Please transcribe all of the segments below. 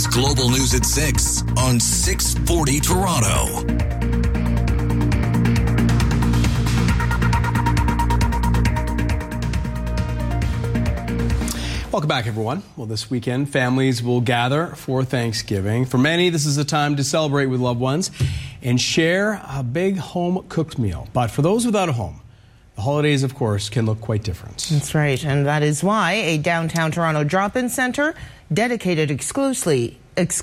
is Global News at 6 on 640 Toronto. Welcome back, everyone. Well, this weekend, families will gather for Thanksgiving. For many, this is a time to celebrate with loved ones and share a big home-cooked meal. But for those without a home, the holidays, of course, can look quite different. That's right, and that is why a downtown Toronto drop-in centre dedicated exclusively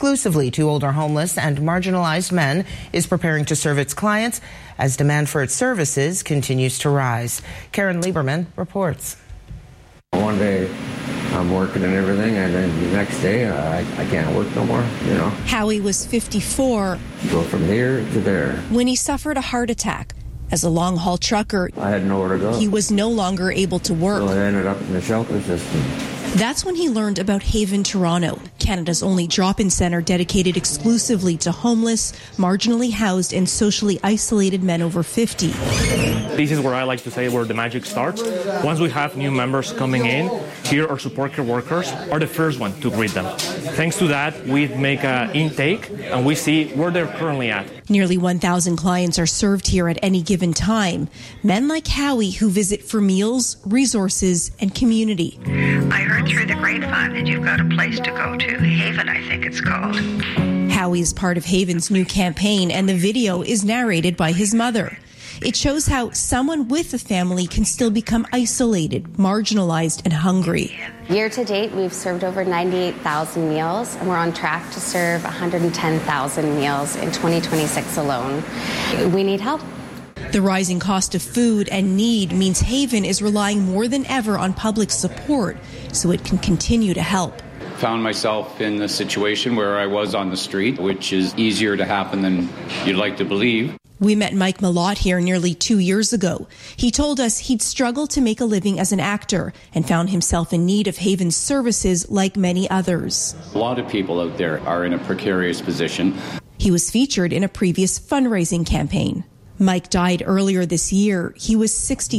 to older, homeless and marginalized men is preparing to serve its clients as demand for its services continues to rise. Karen Lieberman reports. One day I'm working and everything, and then the next day I can't work no more, you know. Howie was 54. You go from here to there. When he suffered a heart attack. As a long-haul trucker, I had nowhere to go. He was no longer able to work. So I ended up in the shelter system. That's when he learned about Haven Toronto, Canada's only drop-in centre dedicated exclusively to homeless, marginally housed and socially isolated men over 50. This is where I like to say where the magic starts. Once we have new members coming in, here our support care workers are the first one to greet them. Thanks to that, we make an intake and we see where they're currently at. Nearly 1,000 clients are served here at any given time. Men like Howie who visit for meals, resources and community. I heard through the grapevine that you've got a place to go to. Haven, I think it's called. Howie is part of Haven's new campaign, and the video is narrated by his mother. It shows how someone with a family can still become isolated, marginalized, and hungry. Year to date, we've served over 98,000 meals, and we're on track to serve 110,000 meals in 2026 alone. We need help. The rising cost of food and need means Haven is relying more than ever on public support so it can continue to help. Found myself in the situation where I was on the street, which is easier to happen than you'd like to believe. We met Mike Malott here nearly 2 years ago. He told us he'd struggled to make a living as an actor and found himself in need of Haven's services like many others. A lot of people out there are in a precarious position. He was featured in a previous fundraising campaign. Mike died earlier this year. He was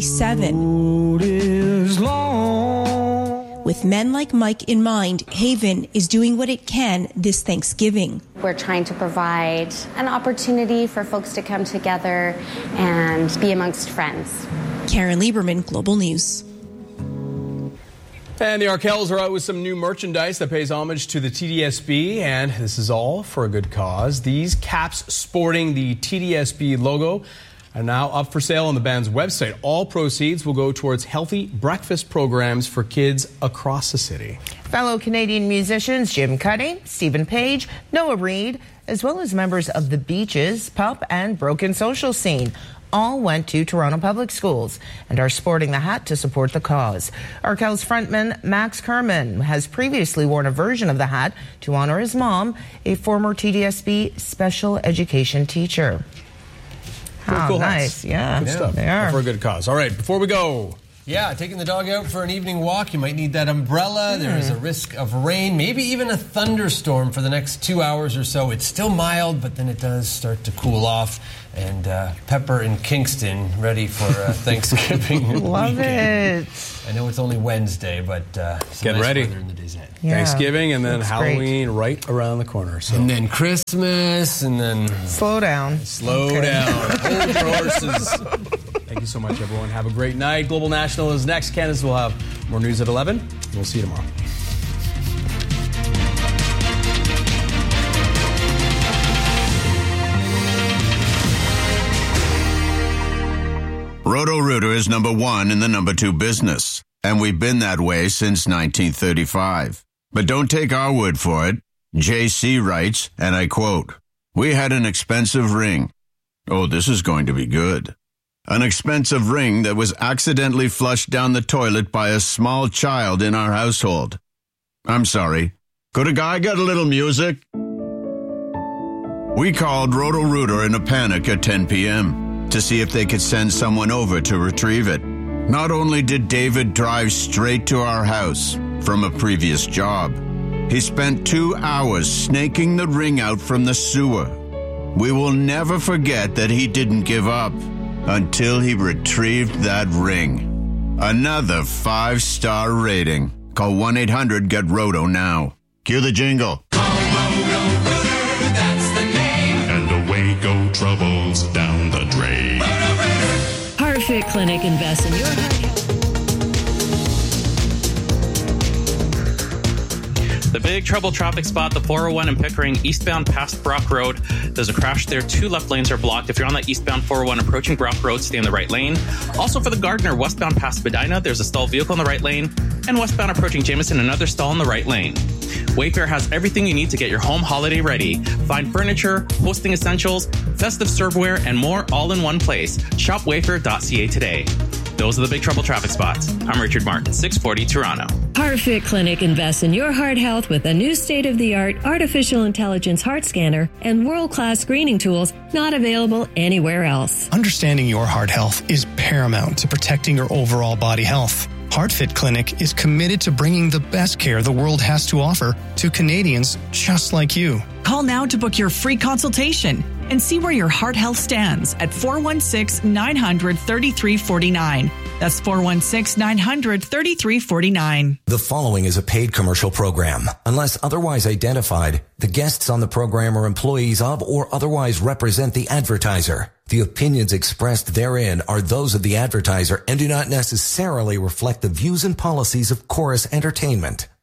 67. With men like Mike in mind, Haven is doing what it can this Thanksgiving. We're trying to provide an opportunity for folks to come together and be amongst friends. Karen Lieberman, Global News. And the Arkells are out with some new merchandise that pays homage to the TDSB, and this is all for a good cause. These caps sporting the TDSB logo are now up for sale on the band's website. All proceeds will go towards healthy breakfast programs for kids across the city. Fellow Canadian musicians Jim Cuddy, Stephen Page, Noah Reid, as well as members of the Beaches, Pup and Broken Social Scene all went to Toronto Public Schools and are sporting the hat to support the cause. Arkells frontman Max Kerman has previously worn a version of the hat to honor his mom, a former TDSB special education teacher. How cool nice. Hats. Yeah, good stuff. They are. For a good cause. All right, before we go. Yeah, taking the dog out for an evening walk, you might need that umbrella. There is a risk of rain, maybe even a thunderstorm for the next 2 hours or so. It's still mild, but then it does start to cool off. And Pepper in Kingston ready for Thanksgiving Love weekend. it. I know it's only Wednesday, but get nice ready. weather in the days ahead. Yeah, Thanksgiving and then Halloween great. right around the corner. So. And then Christmas, and then... Slow down. Slow down. Hold your horses. Thank you so much, everyone. Have a great night. Global National is next. Candace will have more news at 11. We'll see you tomorrow. Roto-Rooter is number one in the number two business, and we've been that way since 1935. But don't take our word for it. JC writes, and I quote, "We had an expensive ring. Oh, this is going to be good. An expensive ring that was accidentally flushed down the toilet by a small child in our household. I'm sorry. Could a guy get a little music?" We called Roto-Rooter in a panic at 10 p.m. to see if they could send someone over to retrieve it. Not only did David drive straight to our house from a previous job, he spent 2 hours snaking the ring out from the sewer. We will never forget that he didn't give up until he retrieved that ring. Another 5-star rating. Call 1-800-GET-ROTO now. Cue the jingle. Call that's the name. And away go troubles down the drain. HeartFit Clinic invests in your heart health. The Big Trouble traffic spot, the 401 in Pickering, eastbound past Brock Road. There's a crash there. 2 left lanes are blocked. If you're on that eastbound 401 approaching Brock Road, stay in the right lane. Also for the Gardner, westbound past Medina, there's a stalled vehicle in the right lane. And westbound approaching Jameson, another stall in the right lane. Wayfair has everything you need to get your home holiday ready. Find furniture, hosting essentials, festive serveware, and more all in one place. Shop wayfair.ca today. Those are the Big Trouble traffic spots. I'm Richard Martin, 640 Toronto. HeartFit Clinic invests in your heart health with a new state-of-the-art artificial intelligence heart scanner and world-class screening tools not available anywhere else. Understanding your heart health is paramount to protecting your overall body health. HeartFit Clinic is committed to bringing the best care the world has to offer to Canadians just like you. Call now to book your free consultation and see where your heart health stands at 416-900-3349. That's 416-900-3349. The following is a paid commercial program. Unless otherwise identified, the guests on the program are employees of or otherwise represent the advertiser. The opinions expressed therein are those of the advertiser and do not necessarily reflect the views and policies of Chorus Entertainment.